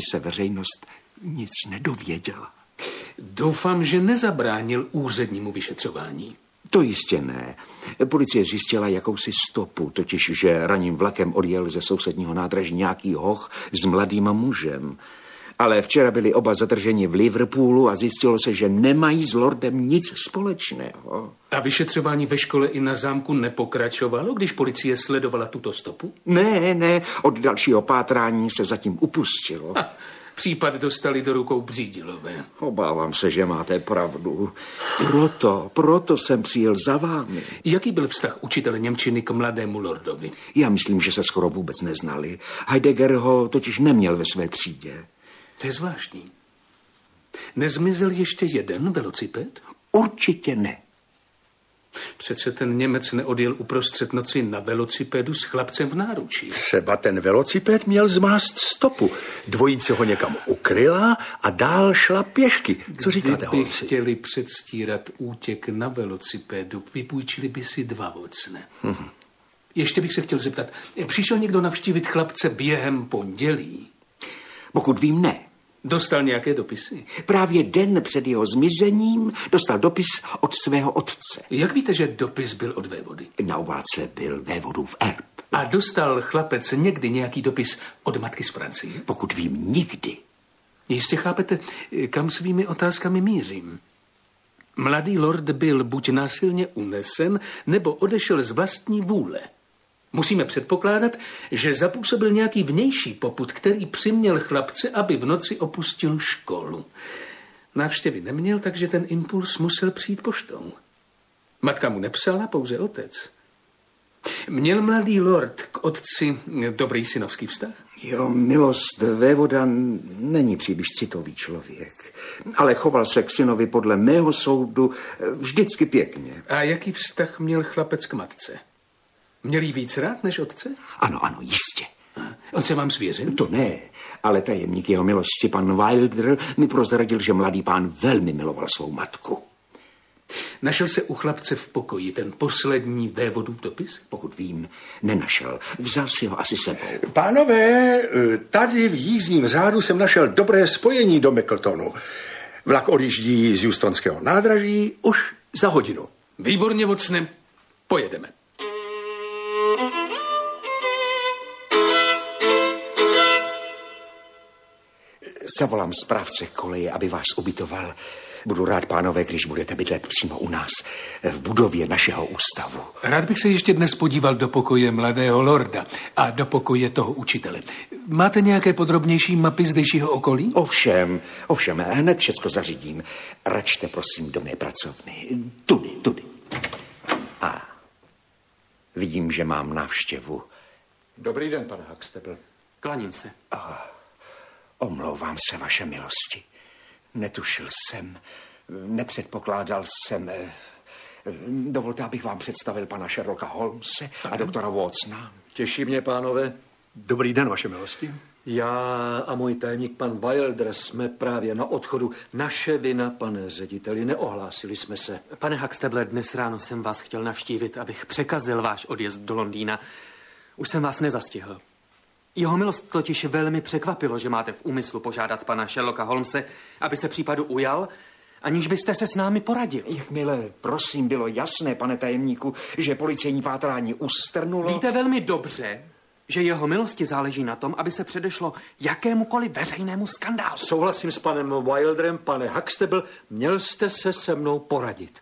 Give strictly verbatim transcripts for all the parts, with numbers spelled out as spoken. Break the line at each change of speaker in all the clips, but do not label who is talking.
se veřejnost nic nedověděla.
Doufám, že nezabránil úřednímu vyšetřování.
To jistě ne. Policie zjistila jakousi stopu, totiž, že ranním vlakem odjel ze sousedního nádraží nějaký hoch s mladým mužem. Ale včera byli oba zadrženi v Liverpoolu a zjistilo se, že nemají s lordem nic společného.
A vyšetřování ve škole i na zámku nepokračovalo, když policie sledovala tuto stopu?
Ne, ne, od dalšího pátrání se zatím upustilo.
Ha, případ dostali do rukou Břídilové.
Obávám se, že máte pravdu. Proto, proto jsem přijel za vámi.
Jaký byl vztah učitele němčiny k mladému lordovi?
Já myslím, že se skoro vůbec neznali. Heidegger ho totiž neměl ve své třídě.
To je zvláštní. Nezmizel ještě jeden velociped?
Určitě ne.
Přece ten Němec neodjel uprostřed noci na velocipedu s chlapcem v náručí.
Třeba ten velociped měl zmást stopu. Dvojice ho někam ukryla a dál šla pěšky. Co říkáte,
Kdyby
holci?
chtěli předstírat útěk na velocipedu, vypůjčili by si dva vocne. Hmm. Ještě bych se chtěl zeptat, přišel někdo navštívit chlapce během pondělí?
Pokud vím, ne.
Dostal nějaké dopisy?
Právě den před jeho zmizením dostal dopis od svého otce.
Jak víte, že dopis byl od vévody?
Na obálce byl vévodův erb.
A dostal chlapec někdy nějaký dopis od matky z Francie?
Pokud vím, nikdy.
Jistě chápete, kam svými otázkami mířím. Mladý lord byl buď násilně unesen, nebo odešel z vlastní vůle. Musíme předpokládat, že zapůsobil nějaký vnější popud, který přiměl chlapce, aby v noci opustil školu. Návštěvy neměl, takže ten impuls musel přijít poštou. Matka mu nepsala, pouze otec. Měl mladý lord k otci dobrý synovský vztah?
Jo, milost vévoda není příliš citový člověk, ale choval se k synovi podle mého soudu vždycky pěkně.
A jaký vztah měl chlapec k matce? Měl jí víc rád než otce?
Ano, ano, jistě.
A on se vám svěřil?
To ne, ale tajemník jeho milosti, pan Wilder, mi prozradil, že mladý pán velmi miloval svou matku.
Našel se u chlapce v pokoji ten poslední vévodův dopis?
Pokud vím, nenašel. Vzal si ho asi sebou.
Pánové, tady v jízdním řádu jsem našel dobré spojení do Mickeltonu. Vlak odjíždí z Houstonského nádraží už za hodinu.
Výborně, vocne, pojedeme.
Zavolám správce koleje, aby vás ubytoval. Budu rád, pánové, když budete bydlet přímo u nás, v budově našeho ústavu.
Rád bych se ještě dnes podíval do pokoje mladého lorda a do pokoje toho učitele. Máte nějaké podrobnější mapy zdejšího okolí?
Ovšem, ovšem, hned všecko zařídím. Račte, prosím, do mé pracovny. Tudy, tudy. A vidím, že mám návštěvu.
Dobrý den, pane Huxtable.
Klaním se.
Oh, omlouvám se, vaše milosti. Netušil jsem, nepředpokládal jsem. Dovolte, abych vám představil pana Sherlocka Holmese a doktora Watsona.
Těší mě, pánové.
Dobrý den, vaše milosti.
Já a můj tajemník pan Wilder jsme právě na odchodu. Naše vina, pane řediteli, neohlásili jsme se.
Pane Huxtable, dnes ráno jsem vás chtěl navštívit, abych překazil váš odjezd do Londýna. Už jsem vás nezastihl. Jeho milost totiž velmi překvapilo, že máte v úmyslu požádat pana Sherlocka Holmese, aby se případu ujal, aniž byste se s námi poradil.
Jakmile, prosím, bylo jasné, pane tajemníku, že policejní pátrání ustrnulo.
Víte velmi dobře, že jeho milosti záleží na tom, aby se předešlo jakémukoliv veřejnému skandálu.
Souhlasím s panem Wilderem, pane Huxtable, měl jste se se mnou poradit.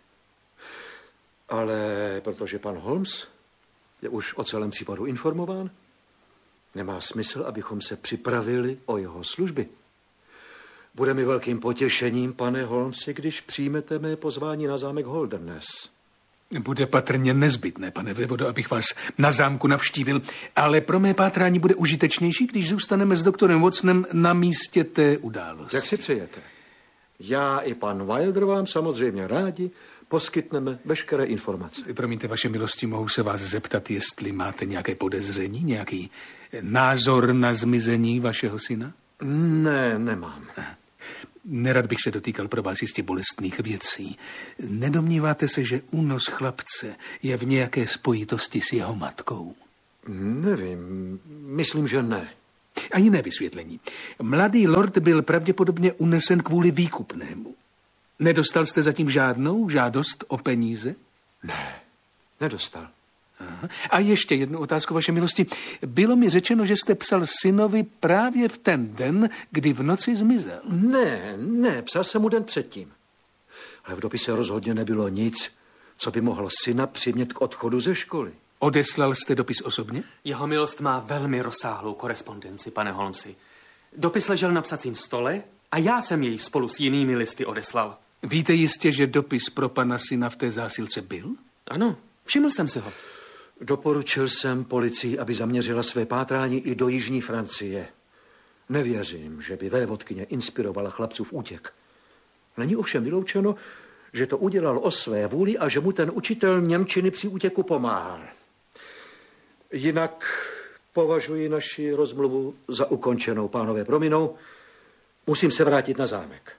Ale protože pan Holmes je už o celém případu informován, nemá smysl, abychom se připravili o jeho služby. Bude mi velkým potěšením, pane Holmesi, když přijmete mé pozvání na zámek Holderness.
Bude patrně nezbytné, pane vévodo, abych vás na zámku navštívil, ale pro mé pátrání bude užitečnější, když zůstaneme s doktorem Watsonem na místě té události.
Jak si přejete? Já i pan Wilder vám samozřejmě rádi poskytneme veškeré informace.
Promiňte, vaše milosti, mohu se vás zeptat, jestli máte nějaké podezření, nějaký názor na zmizení vašeho syna?
Ne, nemám.
Nerad bych se dotýkal pro vás jistě bolestných věcí. Nedomníváte se, že únos chlapce je v nějaké spojitosti s jeho matkou?
Nevím, myslím, že ne.
A jiné vysvětlení. Mladý lord byl pravděpodobně unesen kvůli výkupnému. Nedostal jste zatím žádnou žádost o peníze?
Ne, nedostal.
Aha. A ještě jednu otázku, vaše milosti. Bylo mi řečeno, že jste psal synovi právě v ten den, kdy v noci zmizel.
Ne, ne, psal jsem mu den předtím. Ale v dopise rozhodně nebylo nic, co by mohlo syna přimět k odchodu ze školy.
Odeslal jste dopis osobně?
Jeho milost má velmi rozsáhlou korespondenci, pane Holmesi. Dopis ležel na psacím stole a já jsem jej spolu s jinými listy odeslal.
Víte jistě, že dopis pro pana syna v té zásilce byl?
Ano, všiml jsem si ho.
Doporučil jsem policii, aby zaměřila své pátrání i do jižní Francie. Nevěřím, že by vévodkyně inspirovala chlapců v útěk. Není ovšem vyloučeno, že to udělal o své vůli a že mu ten učitel němčiny při útěku pomáhal. Jinak považuji naši rozmluvu za ukončenou, pánové, prominou. Musím se vrátit na zámek.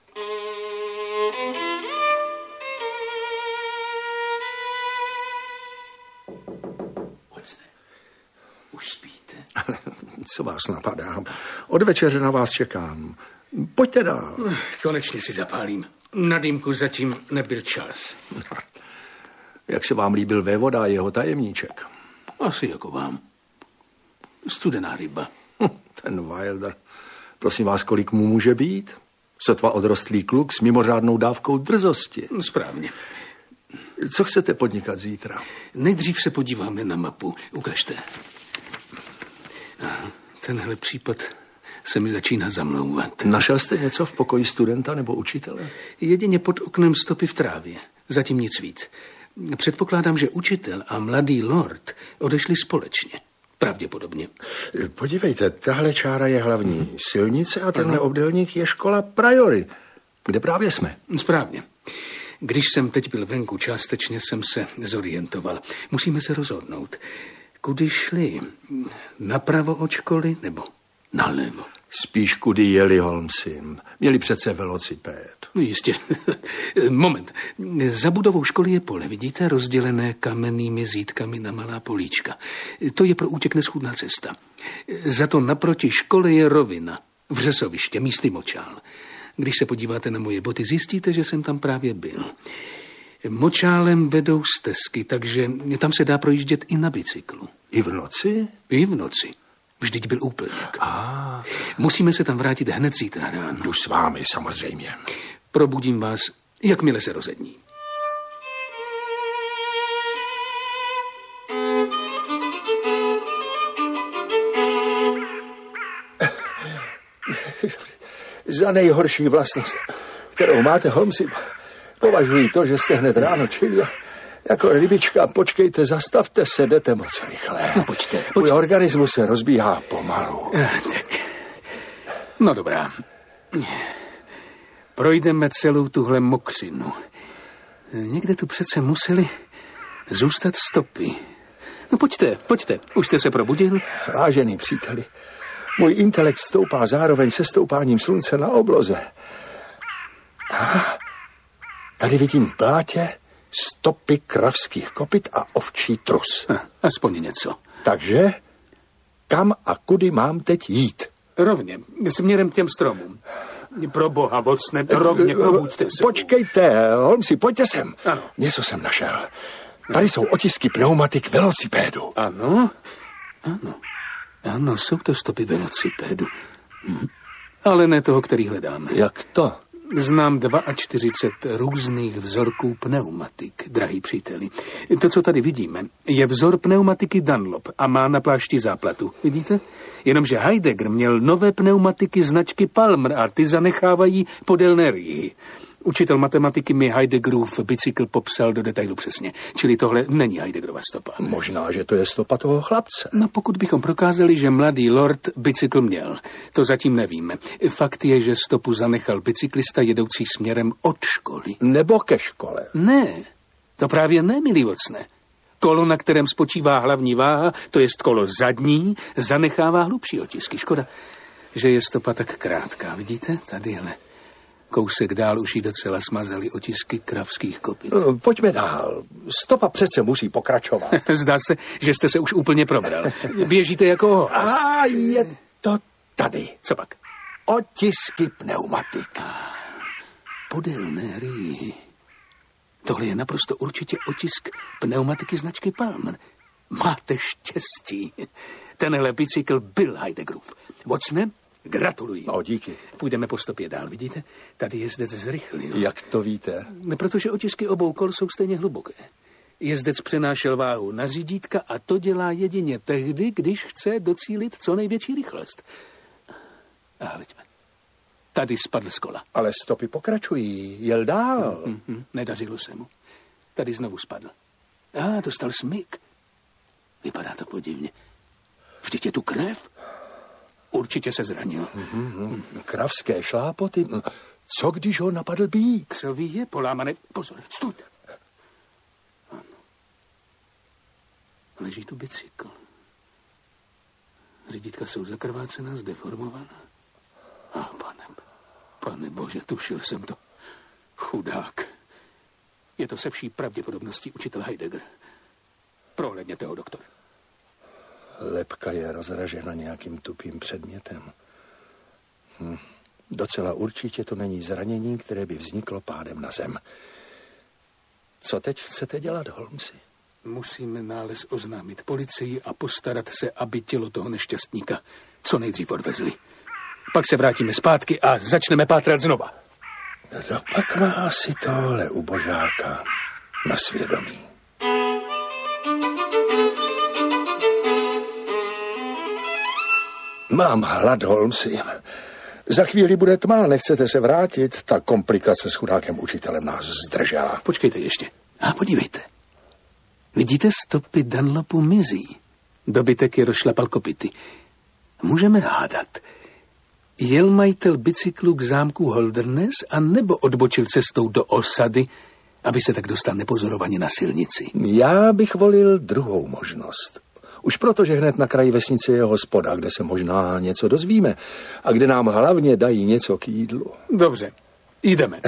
Už spíte?
Co vás napadá? Od večeře na vás čekám. Pojďte dál.
Konečně si zapálím. Na dýmku zatím nebyl čas.
Jak se vám líbil vévoda a jeho tajemníček?
Asi jako vám. Studená ryba.
Ten Wilder. Prosím vás, kolik mu může být? Sotva odrostlý kluk s mimořádnou dávkou drzosti.
Správně.
Co chcete podnikat zítra?
Nejdřív se podíváme na mapu. Ukažte. A tenhle případ se mi začíná zamlouvat.
Našel jste něco v pokoji studenta nebo učitele?
Jedině pod oknem stopy v trávě. Zatím nic víc. Předpokládám, že učitel a mladý lord odešli společně. Pravděpodobně.
Podívejte, tahle čára je hlavní silnice a tenhle obdélník je škola Priory, kde právě jsme.
Správně. Když jsem teď byl venku, částečně jsem se zorientoval. Musíme se rozhodnout. Kudy šli? Napravo od školy nebo nalevo?
Spíš kudy jeli, Holmesi. Měli přece velocipéd.
No jistě. Moment. Za budovou školy je pole, vidíte, rozdělené kamennými zítkami na malá políčka. To je pro útěk neschůdná cesta. Za to naproti škole je rovina, vřesoviště, místy močál. Když se podíváte na moje boty, zjistíte, že jsem tam právě byl. Močálem vedou stezky, takže tam se dá projíždět i na bicyklu.
I v noci?
I v noci. Vždyť byl úplněk.
Ah.
Musíme se tam vrátit hned zítra ráno.
Jdu s vámi, samozřejmě.
Probudím vás, jakmile se rozední.
Za nejhorší vlastnost, kterou máte, Holmesi, považuji to, že jste hned ráno čili jako rybička. Počkejte, zastavte se, jdete moc rychle.
No pojďte, pojďte.
Můj organismus se rozbíhá pomalu.
Eh, tak. No dobrá. Projdeme celou tuhle mokřinu. Někde tu přece museli zůstat stopy. No pojďte, pojďte. Už jste se probudil?
Vážený příteli, můj intelekt stoupá zároveň se stoupáním slunce na obloze. A tady vidím v blátě stopy kravských kopyt a ovčí trus.
Ha, aspoň něco.
Takže kam a kudy mám teď jít?
Rovně, směrem k těm stromům. Pro boha, vocne, rovně, probuďte se.
Počkejte, Holmesi, pojďte sem.
Ano.
Něco jsem našel. Tady jsou otisky pneumatik velocipédu.
Ano, ano. Ano, jsou to stopy velocipédu. Hm. Ale ne toho, který hledáme.
Jak to?
Znám čtyřicet dva různých vzorků pneumatik, drahý příteli. To, co tady vidíme, je vzor pneumatiky Dunlop a má na plášti záplatu. Vidíte? Jenomže Heidegger měl nové pneumatiky značky Palmer a ty zanechávají podélné rýhy. Učitel matematiky mi Heideggerův bicykl popsal do detailu přesně. Čili tohle není Heideggerova stopa.
Možná, že to je stopa toho chlapce.
No pokud bychom prokázali, že mladý lord bicykl měl, to zatím nevíme. Fakt je, že stopu zanechal bicyklista jedoucí směrem od školy.
Nebo ke škole.
Ne, to právě ne, milý vocne. Kolo, na kterém spočívá hlavní váha, to jest kolo zadní, zanechává hlubší otisky. Škoda, že je stopa tak krátká. Vidíte? Tadyhle. Kousek dál už jí docela smazaly otisky kravských kopyt.
Pojďme dál. Stopa přece musí pokračovat.
Zdá se, že jste se už úplně probral. Běžíte jako ohlas.
A je to tady.
Co pak?
Otisky pneumatik.
Podélné rýhy. Tohle je naprosto určitě otisk pneumatiky značky Palmer. Máte štěstí. Tenhle bicykl byl Heidegruf. Watsone, gratuluji.
No, díky.
Půjdeme po stopě dál, vidíte? Tady jezdec zrychlil.
Jak to víte?
Protože otisky obou kol jsou stejně hluboké. Jezdec přenášel váhu na řídítka a to dělá jedině tehdy, když chce docílit co největší rychlost. A hleďme. Tady spadl z kola.
Ale stopy pokračují. Jel dál.
Mm-hmm. Nedařilo se mu. Tady znovu spadl. A dostal smyk. Vypadá to podivně. Vždyť je tu krev. Určitě se zranil.
Mm-hmm. Kravské šlápoty. Co když ho napadl bík?
Křoví je polámané. Pozor, stůjte. Ano. Leží tu bicykl. Řídítka jsou zakrvácená, zdeformovaná. A pane, pane bože, tušil jsem to. Chudák. Je to se vší pravděpodobností učitel Heidegger. Prohlédněte ho, doktore.
Lebka je rozražena nějakým tupým předmětem. Hm. Docela určitě to není zranění, které by vzniklo pádem na zem. Co teď chcete dělat, Holmesi?
Musíme nález oznámit policii a postarat se, aby tělo toho nešťastníka co nejdřív odvezli. Pak se vrátíme zpátky a začneme pátrat znova.
No pak má asi tohle ubožáka na svědomí. Mám hlad, Holmesi. Za chvíli bude tma, nechcete se vrátit? Ta komplikace s chudákem učitelem nás zdržela.
Počkejte ještě. A podívejte. Vidíte, stopy Dunlopu mizí. Dobytek je rozšlapal kopyty. Můžeme hádat. Jel majitel bicyklu k zámku Holderness a nebo odbočil cestou do osady, aby se tak dostal nepozorovaně na silnici?
Já bych volil druhou možnost. Už proto, že hned na kraji vesnice je hospoda, kde se možná něco dozvíme a kde nám hlavně dají něco k jídlu.
Dobře, jdeme.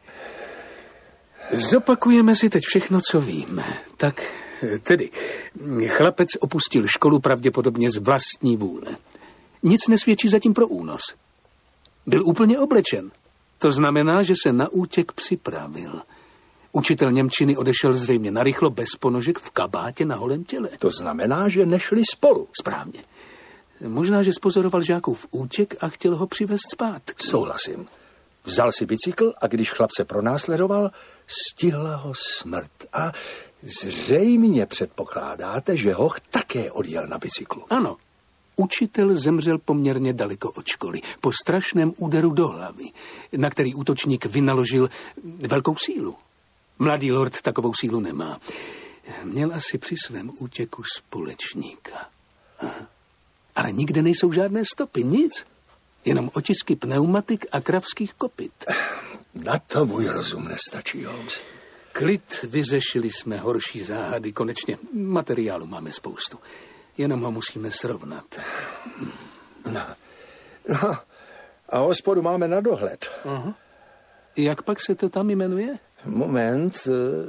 Zopakujeme si teď všechno, co víme. Tak tedy, chlapec opustil školu pravděpodobně z vlastní vůle. Nic nesvědčí zatím pro únos. Byl úplně oblečen. To znamená, že se na útěk připravil. Učitel němčiny odešel zřejmě narychlo bez ponožek v kabátě na holém těle.
To znamená, že nešli spolu.
Správně. Možná, že spozoroval žákův útěk a chtěl ho přivést zpátky.
Souhlasím. Vzal si bicykl a když chlapce pronásledoval, stihla ho smrt. A zřejmě předpokládáte, že hoch také odjel na bicyklu.
Ano. Učitel zemřel poměrně daleko od školy, po strašném úderu do hlavy, na který útočník vynaložil velkou sílu. Mladý lord takovou sílu nemá. Měl asi při svém útěku společníka. Aha. Ale nikde nejsou žádné stopy, nic. Jenom otisky pneumatik a kravských kopyt.
Na to můj rozum nestačí, Holmes.
Klid, vyřešili jsme horší záhady, konečně materiálu máme spoustu. Jenom ho musíme srovnat.
No, no a hospodu máme na dohled.
Aha. Jak pak se to tam jmenuje?
Moment.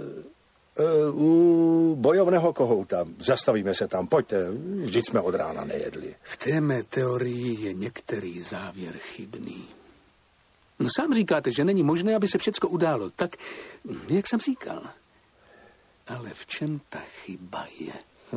Uh, uh, u bojovného kohouta. Zastavíme se tam, pojďte. Vždyť jsme od rána nejedli.
V té mé teorii je některý závěr chybný. No sám říkáte, že není možné, aby se všecko událo. Tak, jak jsem říkal. Ale v čem ta chyba je?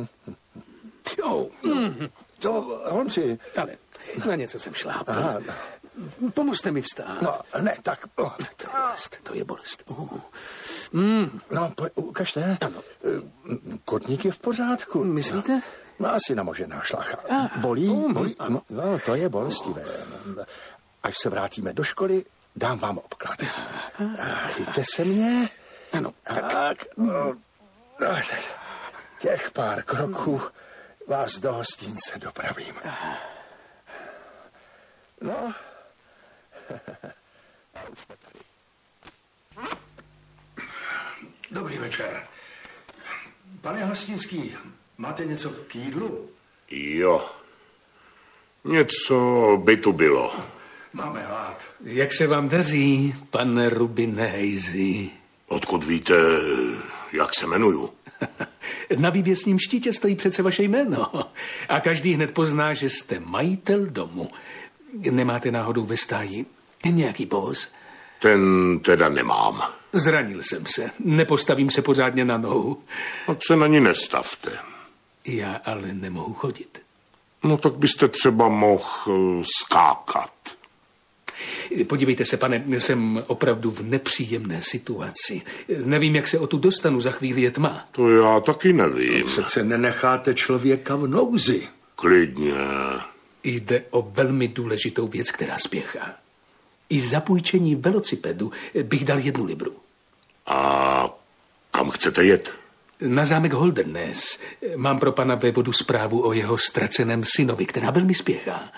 Jo. Mm.
To, Holmesi.
Ale na něco jsem šlápl. Pomozte mi vstát.
No, ne, tak... Oh.
To je bolest, to je bolest. Uh. Mm.
No, poj, ukažte.
Ano.
Kotník je v pořádku.
Myslíte?
No, no asi namožená šlacha.
Ah.
Bolí?
Um,
Bolí? No, no, to je bolestivé. Až se vrátíme do školy, dám vám obklad. Chyťte se mě.
Ano.
Tak. tak. No, těch pár kroků vás do hostince dopravím. No. Dobrý večer. Pane Hostinský, máte něco k jídlu?
Jo. Něco by tu bylo.
Máme hlad.
Jak se vám daří, pane Rubinhejzi?
Odkud víte, jak se jmenuju?
Na vývěsním štítě stojí přece vaše jméno. A každý hned pozná, že jste majitel domu. Nemáte náhodou ve stáji nějaký povoz?
Ten teda nemám.
Zranil jsem se. Nepostavím se pořádně na nohu.
A se na ní nestavte.
Já ale nemohu chodit.
No tak byste třeba mohl skákat.
Podívejte se, pane, jsem opravdu v nepříjemné situaci. Nevím, jak se o tu dostanu, za chvíli je tma.
To já taky nevím.
Přece nenecháte člověka v nouzi.
Klidně.
Jde o velmi důležitou věc, která spěchá. I za půjčení velocipedu bych dal jednu libru.
A kam chcete jet?
Na zámek Holderness. Mám pro pana vévodu zprávu o jeho ztraceném synovi, která velmi spěchá.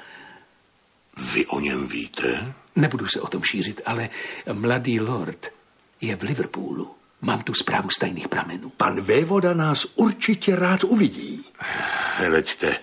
Vy o něm víte?
Nebudu se o tom šířit, ale mladý lord je v Liverpoolu. Mám tu zprávu z tajných pramenů.
Pan vévoda nás určitě rád uvidí.
Hleďte,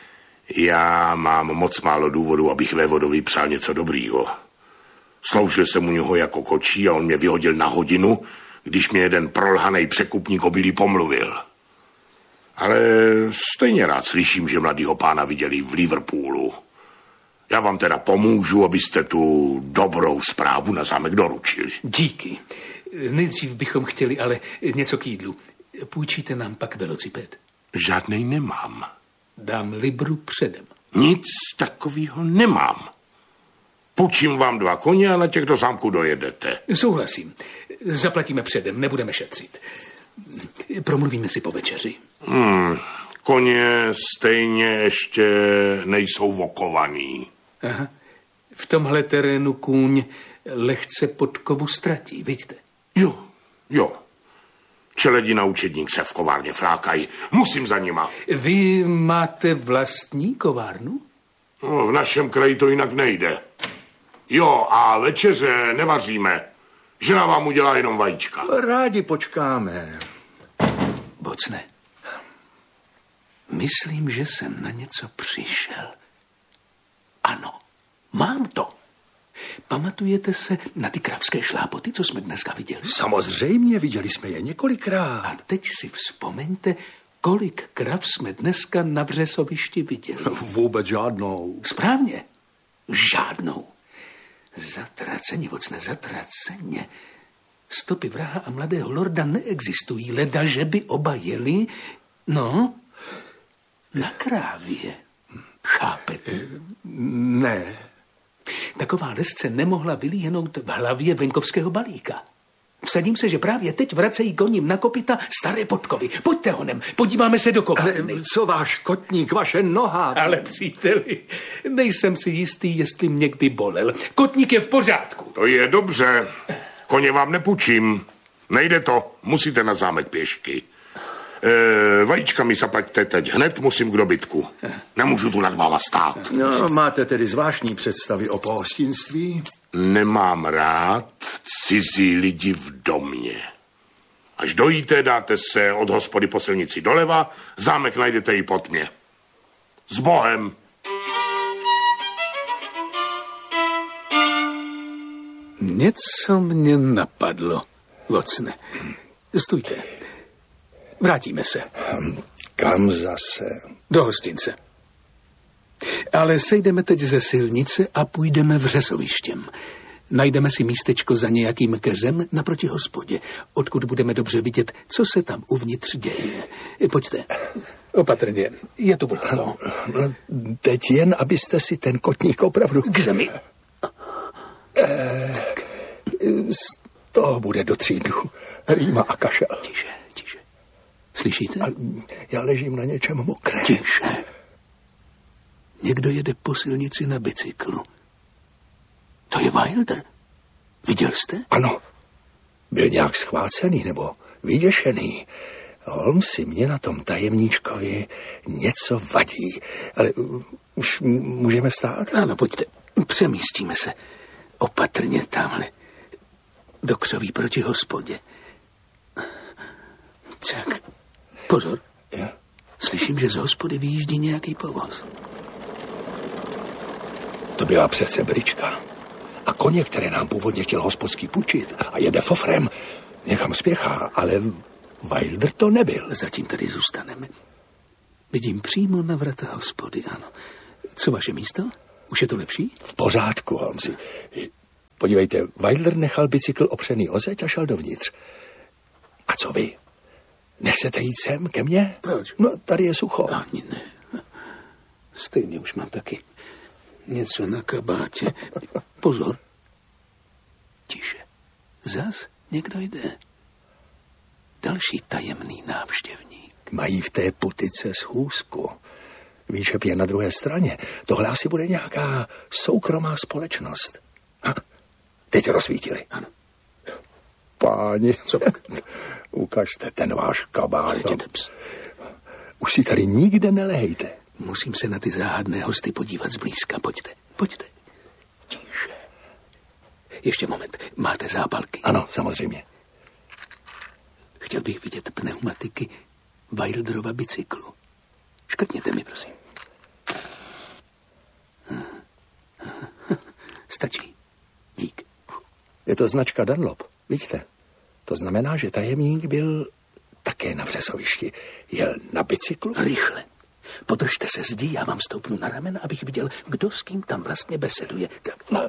já mám moc málo důvodů, abych vévodovi přál něco dobrýho. Sloužil jsem u něho jako kočí a on mě vyhodil na hodinu, když mě jeden prolhanej překupník obilí pomluvil. Ale stejně rád slyším, že mladýho pána viděli v Liverpoolu. Já vám teda pomůžu, abyste tu dobrou zprávu na zámek doručili.
Díky. Nejdřív bychom chtěli ale něco k jídlu. Půjčíte nám pak velociped?
Žádnej nemám.
Dám libru předem.
Nic takového nemám. Půjčím vám dva koně a na těch do zámku dojedete.
Souhlasím. Zaplatíme předem, nebudeme šetřit. Promluvíme si po večeři.
Hmm, koně stejně ještě nejsou vokovaný.
Aha. V tomhle terénu kůň lehce podkovu ztratí, vidíte?
Jo, jo. Čeledina učedník se v kovárně flákají. Musím za nima.
Vy máte vlastní kovárnu?
No, v našem kraji to jinak nejde. Jo, a večeře nevaříme. Žena vám udělá jenom vajíčka.
Rádi počkáme.
Bocne, myslím, že jsem na něco přišel. Ano, mám to. Pamatujete se na ty kravské šlápoty, co jsme dneska viděli?
Samozřejmě, viděli jsme je několikrát.
A teď si vzpomeňte, kolik krav jsme dneska na vřesovišti viděli.
Vůbec žádnou.
Správně, žádnou. Zatraceně, vocne, zatraceně. Stopy vraha a mladého lorda neexistují, leda, že by oba jeli, no, na krávě. Chápete?
Ne.
Taková lesce nemohla vylíhnout v hlavě venkovského balíka. Vsadím se, že právě teď vracejí koním na kopyta staré podkovy. Pojďte honem, podíváme se do kovárny.
Ale co váš kotník, vaše noha?
Ale příteli, nejsem si jistý, jestli mě kdy bolel. Kotník je v pořádku.
To je dobře. Koně vám nepůjčím. Nejde to, musíte na zámek pěšky. E, vajíčka mi zaplaťte teď hned, musím k dobytku. Nemůžu tu nad váma stát.
No, máte tedy zvláštní představy o pohostinství?
Nemám rád cizí lidi v domě. Až dojíte, dáte se od hospody po silnici doleva, zámek najdete i pod mě. S Bohem!
Něco mě napadlo, vocne. Stůjte. Vrátíme se.
Kam zase?
Do hostince. Ale sejdeme teď ze silnice a půjdeme vřesovištěm. Najdeme si místečko za nějakým keřem naproti hospodě, odkud budeme dobře vidět, co se tam uvnitř děje. Pojďte. Opatrně. Je to vlhko.
Teď jen, abyste si ten kotník opravdu...
K zemi.
Eh, z toho bude do tří dnů. Rýma a kašel.
Tiše, tiše. Slyšíte?
A já ležím na něčem mokrém.
Tiše. Někdo jede po silnici na bicyklu. To je Wilder. Viděl jste?
Ano. Byl nějak schvácený nebo vyděšený. Holmesi, mě na tom tajemníčkovi něco vadí. Ale už můžeme vstát?
Ano, pojďte. Přemístíme se. Opatrně tamhle. Do křoví proti hospodě. Tak, pozor.
Ja?
Slyším, že z hospody vyjíždí nějaký povoz.
To byla přece brička. A koně, které nám původně chtěl hospodský půjčit a jede fofrem, někam spěchá, ale Wilder to nebyl.
Zatím tady zůstaneme. Vidím přímo na vrata hospody, ano. Co vaše místo? Už je to lepší?
V pořádku, Holmesi. Podívejte, Wilder nechal bicykl opřený o zeď a šel dovnitř. A co vy? Nechcete jít sem ke mně?
Proč?
No, tady je sucho.
Ani ne. Stejně už mám taky něco na kabátě. Pozor. Tiše. Zas někdo jde. Další tajemný návštěvník.
Mají v té putice schůzku. Výčep je na druhé straně. Tohle asi bude nějaká soukromá společnost. A teď rozsvítili.
Ano.
Páni, co? Ukažte ten váš kabát. Už si tady nikde nelehejte.
Musím se na ty záhadné hosty podívat zblízka. Pojďte, pojďte. Tiše. Ještě moment. Máte zápalky?
Ano, samozřejmě.
Chtěl bych vidět pneumatiky Wilderova bicyklu. Škrtněte mi, prosím. Stačí. Dík.
Je to značka Dunlop, vidíte? To znamená, že tajemník byl také na vřesovišti. Jel na bicyklu?
Rychle. Podržte se zdi, já vám stoupnu na ramena, abych viděl, kdo s kým tam vlastně beseduje. Tak. No.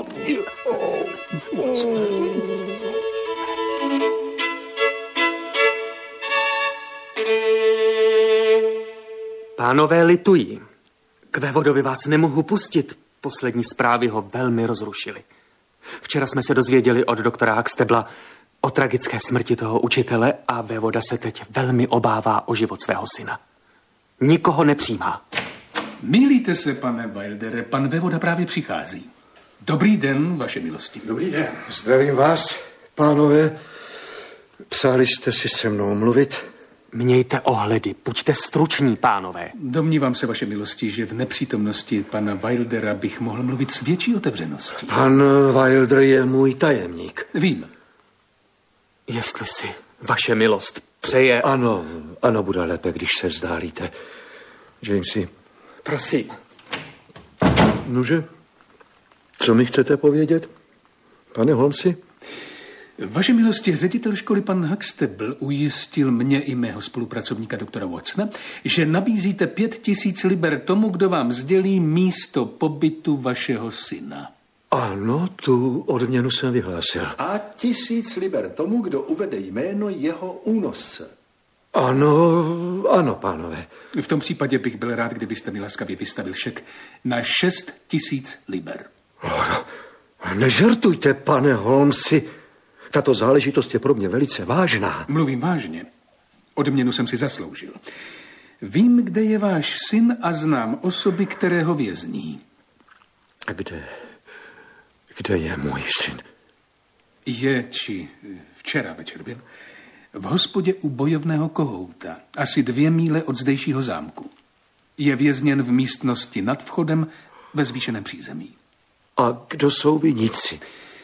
Pánové, lituji. K vévodovi vás nemohu pustit. Poslední zprávy ho velmi rozrušily. Včera jsme se dozvěděli od doktora Huxtable o tragické smrti toho učitele a vévoda se teď velmi obává o život svého syna. Nikoho nepřijímá.
Mýlíte se, pane Wildere, pan vévoda právě přichází. Dobrý den, vaše milosti.
Dobrý den, zdravím vás, pánové. Přáli jste si se mnou mluvit?
Mějte ohledy, buďte struční, pánové.
Domnívám se, vaše milosti, že v nepřítomnosti pana Wildera bych mohl mluvit s větší otevřeností.
Pan Wilder je můj tajemník.
Vím.
Jestli si vaše milost přeje...
Ano, ano, bude lépe, když se vzdálíte. Jamesi.
Prosím.
Nože, co mi chcete povědět, pane Holmesi?
Vaše milosti, ředitel školy pan Huxtable ujistil mě i mého spolupracovníka doktora Watsona, že nabízíte pět tisíc liber tomu, kdo vám sdělí místo pobytu vašeho syna.
Ano, tu odměnu jsem vyhlásil.
A tisíc liber tomu, kdo uvede jméno jeho únosce.
Ano, ano, pánové.
V tom případě bych byl rád, kdybyste mi laskavě vystavil šek na šest tisíc liber.
Oh, nežartujte, pane Holmesi. Tato záležitost je pro mě velice vážná.
Mluvím vážně. Odměnu jsem si zasloužil. Vím, kde je váš syn a znám osoby, které ho vězní.
A kde, kde je můj syn?
Je, či včera večer byl, v hospodě u bojovného kohouta, asi dvě míle od zdejšího zámku. Je vězněn v místnosti nad vchodem ve zvýšeném přízemí.
A kdo jsou viníci?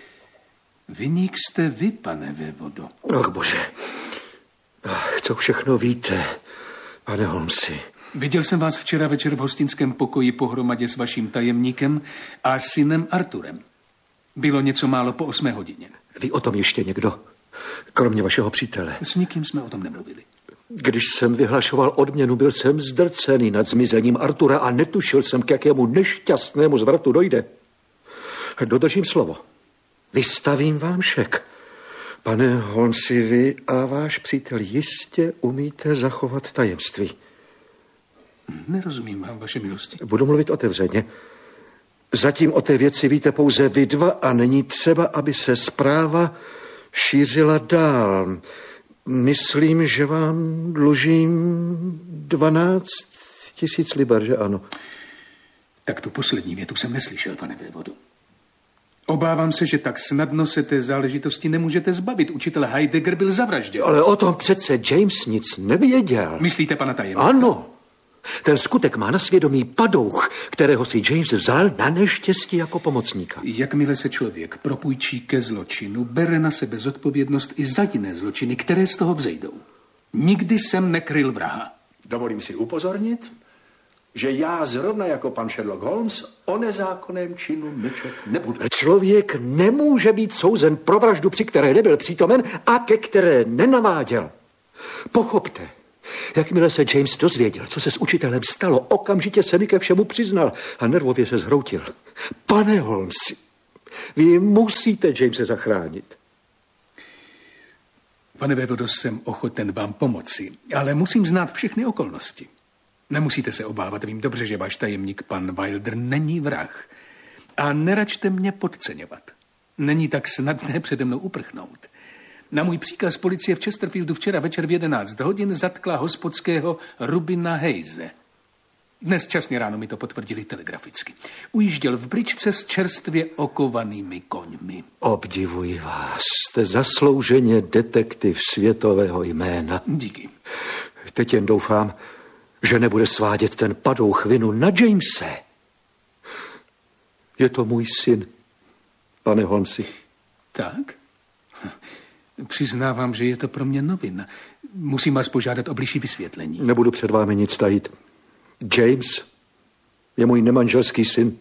Viník jste vy, pane vévodo.
Ach, bože. Ach, co všechno víte, pane Holmesi?
Viděl jsem vás včera večer v hostinském pokoji pohromadě s vaším tajemníkem a synem Arturem. Bylo něco málo po osmé hodině.
Ví o tom ještě někdo? Kromě vašeho přítele.
S nikým jsme o tom nemluvili.
Když jsem vyhlašoval odměnu, byl jsem zdrcený nad zmizením Artura a netušil jsem, k jakému nešťastnému zvratu dojde. Dodržím slovo. Vystavím vám šek. Pane Holmesi, vy a váš přítel jistě umíte zachovat tajemství.
Nerozumím vám, vaše milosti.
Budu mluvit otevřeně. Zatím o té věci víte pouze vy dva a není třeba, aby se zpráva šířila dál. Myslím, že vám dlužím dvanáct tisíc liber, že ano?
Tak tu poslední větu jsem neslyšel, pane vévodu. Obávám se, že tak snadno se té záležitosti nemůžete zbavit. Učitel Heidegger byl zavražděn.
Ale o tom přece James nic nevěděl.
Myslíte, pana tajemníka?
Ano. Ten skutek má na svědomí padouch, kterého si James vzal na neštěstí jako pomocníka.
Jakmile se člověk propůjčí ke zločinu, bere na sebe zodpovědnost i za jiné zločiny, které z toho vzejdou. Nikdy jsem nekryl vraha.
Dovolím si upozornit, že já zrovna jako pan Sherlock Holmes o nezákonném činu mlčet nebudu.
Člověk nemůže být souzen pro vraždu, při které nebyl přítomen a ke které nenaváděl. Pochopte, Jakmile se James dozvěděl, co se s učitelem stalo, okamžitě se mi ke všemu přiznal a nervově se zhroutil. Pane Holmesi, vy musíte Jamese zachránit.
Pane vévodo, jsem ochoten vám pomoci, ale musím znát všechny okolnosti. Nemusíte se obávat, vím dobře, že váš tajemník pan Wilder není vrah. A neračte mě podceňovat. Není tak snadné přede mnou uprchnout. Na můj příkaz policie v Chesterfieldu včera večer v jedenáct hodin zatkla hospodského Rubina Hayese. Dnes časně ráno mi to potvrdili telegraficky. Ujížděl v bričce s čerstvě okovanými koňmi.
Obdivuji vás. Jste zaslouženě detektiv světového jména.
Díky.
Teď jen doufám, že nebude svádět ten padouch vinu na Jamese. Je to můj syn, pane Holmesi.
Tak? Přiznávám, že je to pro mě novina. Musím vás požádat o bližší vysvětlení.
Nebudu před vámi nic tajit. James je můj nemanželský syn.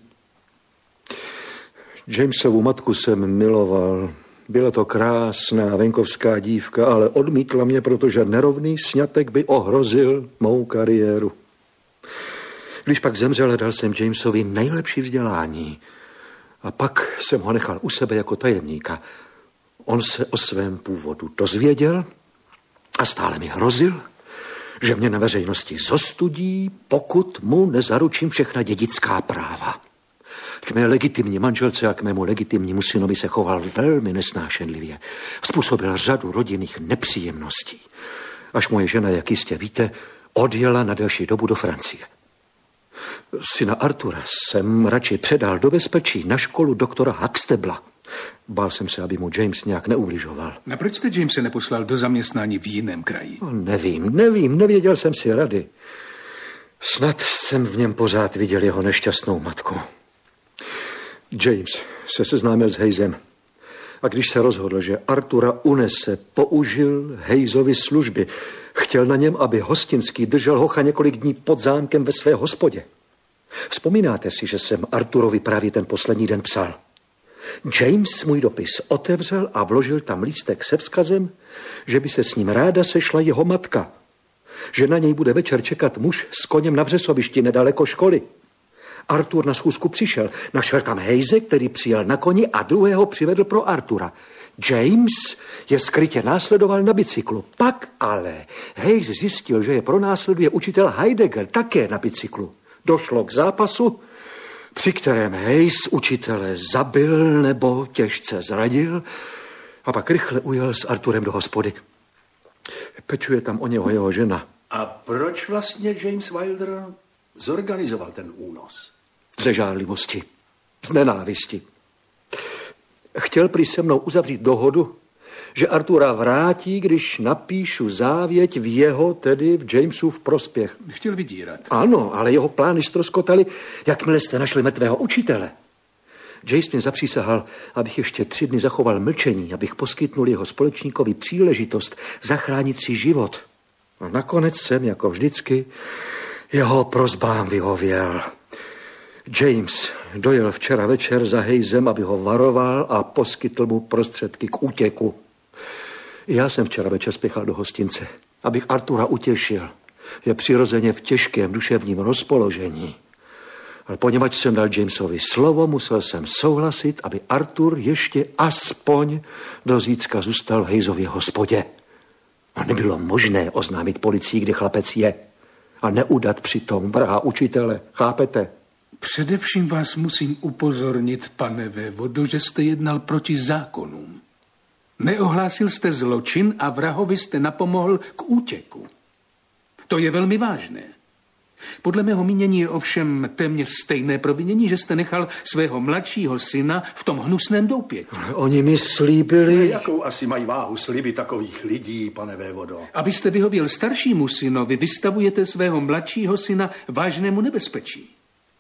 Jamesovu matku jsem miloval. Byla to krásná venkovská dívka, ale odmítla mě, protože nerovný sňatek by ohrozil mou kariéru. Když pak zemřel, dal jsem Jamesovi nejlepší vzdělání. A pak jsem ho nechal u sebe jako tajemníka. On se o svém původu dozvěděl a stále mi hrozil, že mě na veřejnosti zostudí, pokud mu nezaručím všechna dědická práva. K mé legitimní manželce a k mému legitimnímu synovi se choval velmi nesnášenlivě. Způsobil řadu rodinných nepříjemností. Až moje žena, jak jistě víte, odjela na delší dobu do Francie. Syna Artura jsem radši předal do bezpečí na školu doktora Huxtabla. Bál jsem se, aby mu James nějak neubližoval.
A proč jste Jamese neposlal do zaměstnání v jiném kraji?
No, nevím, nevím, nevěděl jsem si rady. Snad jsem v něm pořád viděl jeho nešťastnou matku. James se seznámil s Hayesem a když se rozhodl, že Artura unese, použil Hayesovy služby. Chtěl na něm, aby Hostinský držel hocha několik dní pod zámkem ve své hospodě. Vzpomínáte si, že jsem Arturovi právě ten poslední den psal? James můj dopis otevřel a vložil tam lístek se vzkazem, že by se s ním ráda sešla jeho matka. Že na něj bude večer čekat muž s koněm na vřesovišti nedaleko školy. Artur na schůzku přišel. Našel tam Hayese, který přijel na koni a druhého přivedl pro Artura. James je skrytě následoval na bicyklu. Pak ale Hayes zjistil, že je pronásleduje učitel Heidegger také na bicyklu. Došlo k zápasu, při kterém Hayes učitele zabil nebo těžce zradil a pak rychle ujel s Arturem do hospody. Pečuje tam o něho jeho žena.
A proč vlastně James Wilder zorganizoval ten únos?
Ze žárlivosti, z nenávisti. Chtěl prý se mnou uzavřít dohodu, že Artura vrátí, když napíšu závěť v jeho, tedy v Jamesův prospěch.
Chtěl vydírat.
Ano, ale jeho plány ztroskotaly, jakmile jste našli mrtvého učitele. James mě zapřísahal, abych ještě tři dny zachoval mlčení, abych poskytnul jeho společníkovi příležitost zachránit si život. A nakonec jsem, jako vždycky, jeho prosbám vyhověl. James dojel včera večer za Hayesem, aby ho varoval a poskytl mu prostředky k útěku. Já jsem včera večer spěchal do hostince, abych Artura utěšil. Je přirozeně v těžkém duševním rozpoložení. Ale poněvadž jsem dal Jamesovi slovo, musel jsem souhlasit, aby Artur ještě aspoň do zítřka zůstal v Hayesově hospodě. A nebylo možné oznámit policii, kde chlapec je. A neudat přitom vraha učitele, chápete?
Především vás musím upozornit, pane vévodo, že jste jednal proti zákonům. Neohlásil jste zločin a vrahovi jste napomohl k útěku. To je velmi vážné. Podle mého mínění je ovšem téměř stejné provinění, že jste nechal svého mladšího syna v tom hnusném doupěti.
Oni mi slíbili...
Jakou asi mají váhu sliby takových lidí, pane vévodo?
Abyste vyhověl staršímu synovi, vystavujete svého mladšího syna vážnému nebezpečí.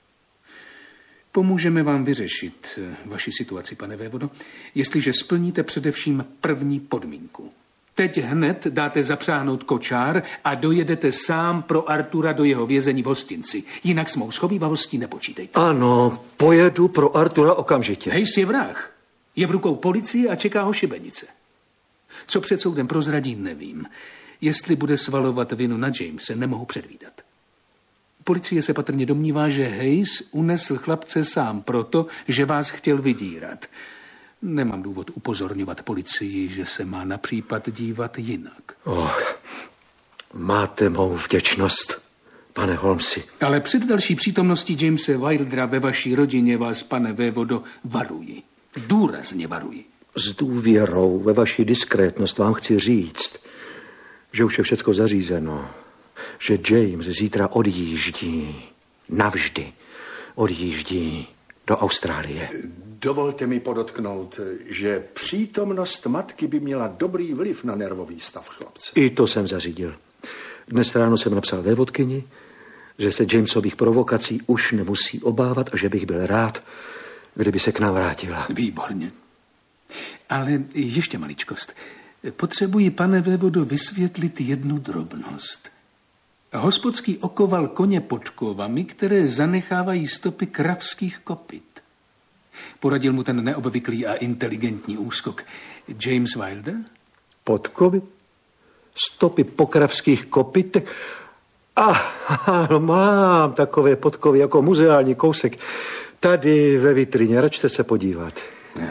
Pomůžeme vám vyřešit vaši situaci, pane vévodo, jestliže splníte především první podmínku. Teď hned dáte zapřáhnout kočár a dojedete sám pro Artura do jeho vězení v hostinci. Jinak s mou schovívavostí nepočítejte.
Ano, pojedu pro Artura okamžitě.
Hayes je vrah. Je v rukou policie a čeká ho šibenice. Co před soudem prozradí, nevím. Jestli bude svalovat vinu na Jamese, nemohu předvídat. Policie se patrně domnívá, že Hayes unesl chlapce sám proto, že vás chtěl vydírat. Nemám důvod upozorňovat policii, že se má na případ dívat jinak.
Och, máte mou vděčnost, pane Holmesi.
Ale před další přítomností Jamese Wildera ve vaší rodině vás, pane vévodo, varuji. Důrazně varuji.
S důvěrou ve vaši diskrétnost vám chci říct, že už je všecko zařízeno, že James zítra odjíždí, navždy odjíždí do Austrálie.
Dovolte mi podotknout, že přítomnost matky by měla dobrý vliv na nervový stav chlapce.
I to jsem zařídil. Dnes ráno jsem napsal vévodkyni, že se Jamesových provokací už nemusí obávat a že bych byl rád, kdyby se k nám vrátila.
Výborně. Ale ještě maličkost. Potřebuji, pane vévodo, vysvětlit jednu drobnost. Hospodský okoval koně podkovami, které zanechávají stopy kravských kopyt. Poradil mu ten neobvyklý a inteligentní úskok James Wilder?
Podkovy? Stopy pokravských kopyt? Ah, mám takové podkovy jako muzeální kousek. Tady ve vitrině, račte se podívat.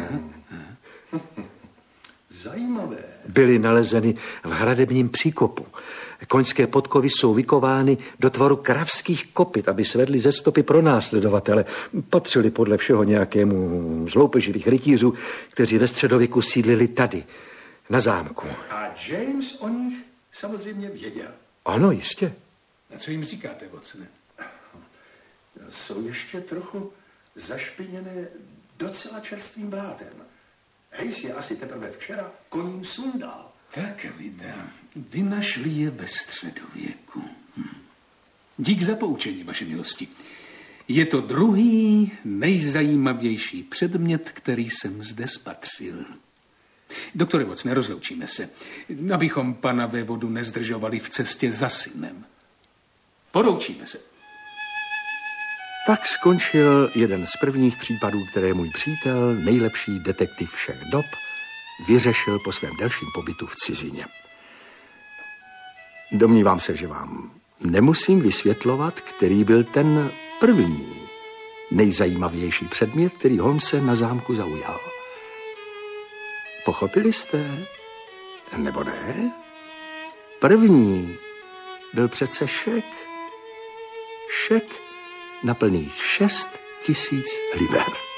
Zajímavé.
Byly nalezeny v hradebním příkopu. Koňské podkovy jsou vykovány do tvaru kravských kopyt, aby svedly ze stopy pro následovatele. Patřili podle všeho nějakému z loupeživých rytířů, kteří ve středověku sídlili tady, na zámku.
A James o nich samozřejmě věděl.
Ano, jistě.
A co jim říkáte, Watsone?
Jsou ještě trochu zašpiněné docela čerstvým blátem. Hayes je asi teprve včera koním sundal.
Tak, vidám. Vy našli je ve středověku. Hm. Dík za poučení, vaše milosti. Je to druhý nejzajímavější předmět, který jsem zde spatřil. Doktore Watsone, rozloučíme se, abychom pana vévodu nezdržovali v cestě za synem. Poroučíme se.
Tak skončil jeden z prvních případů, které můj přítel, nejlepší detektiv všech dob, vyřešil po svém delším pobytu v cizině. Domnívám se, že vám nemusím vysvětlovat, který byl ten první nejzajímavější předmět, který Holmese na zámku zaujal. Pochopili jste? Nebo ne? První byl přece šek. Šek na plných šest tisíc liber.